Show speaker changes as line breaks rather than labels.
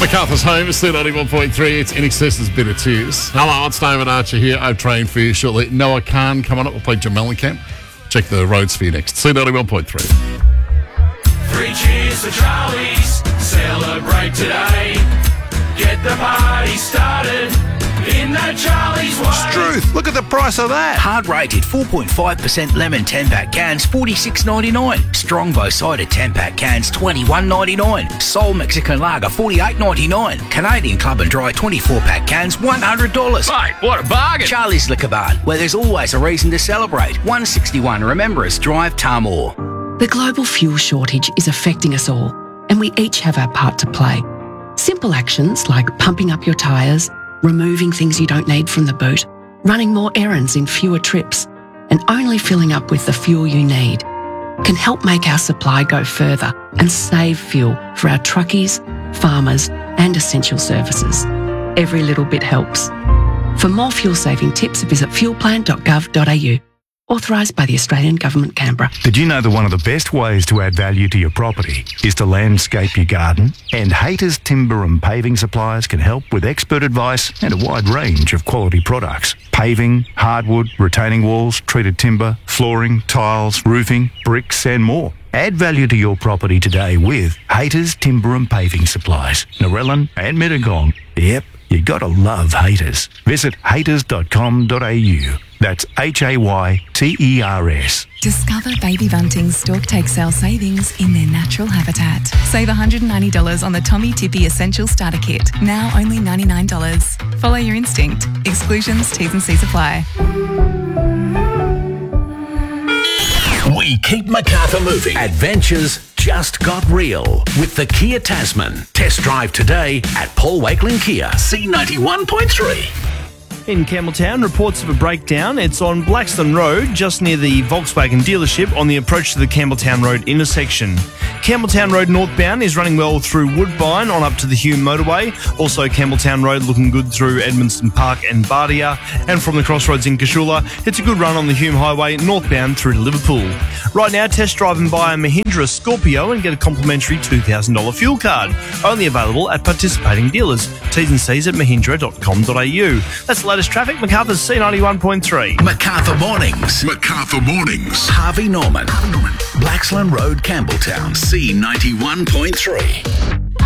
MacArthur's home is 91.3. It's INXS's Bitter Tears. Hello, it's David Archer here. I've trained for you shortly. Noah Khan coming up. We'll play Jamellencamp. Check the roads for you next. 91.3.
3 cheers for Charlie's. Celebrate today. Get the party started in that Charlie's way.
Struth, look at the price of that.
Hard rated 4.5% lemon 10-pack cans, $46.99. Strongbow cider 10-pack cans, $21.99. Sol Mexican Lager, $48.99. Canadian Club and Dry 24-pack cans, $100.
Mate, what a bargain.
Charlie's Liquor Barn, where there's always a reason to celebrate. 161 Remembrance Drive, Tamor.
The global fuel shortage is affecting us all, and we each have our part to play. Simple actions like pumping up your tyres, removing things you don't need from the boot, running more errands in fewer trips, and only filling up with the fuel you need can help make our supply go further and save fuel for our truckies, farmers, and essential services. Every little bit helps. For more fuel-saving tips, visit fuelplan.gov.au. Authorised by the Australian Government, Canberra.
Did you know that one of the best ways to add value to your property is to landscape your garden? And Haters Timber and Paving Suppliers can help with expert advice and a wide range of quality products. Paving, hardwood, retaining walls, treated timber, flooring, tiles, roofing, bricks and more. Add value to your property today with Haters Timber and Paving Supplies, Narellan and Mittagong. Yep, you gotta love Haters. Visit haters.com.au. That's HAYTERS.
Discover Baby Bunting's Stork Take Sale savings in their natural habitat. Save $190 on the Tommy Tippy Essential Starter Kit, now only $99. Follow your instinct. Exclusions, T's and C's apply.
We keep MacArthur moving. Adventures just got real with the Kia Tasman. Test drive today at Paul Wakelin Kia, C91.3.
In Campbelltown, reports of a breakdown. It's on Blackstone Road, just near the Volkswagen dealership on the approach to the Campbelltown Road intersection. Campbelltown Road northbound is running well through Woodbine on up to the Hume motorway. Also, Campbelltown Road looking good through Edmonston Park and Bardia. And from the crossroads in Cashula, it's a good run on the Hume Highway northbound through to Liverpool. Right now, test drive and buy a Mahindra Scorpio and get a complimentary $2,000 fuel card. Only available at participating dealers. T's and C's at mahindra.com.au. That's the latest traffic. MacArthur's C91.3.
MacArthur Mornings.
MacArthur Mornings.
Harvey Norman. Blaxland Road, Campbelltown, C91.3.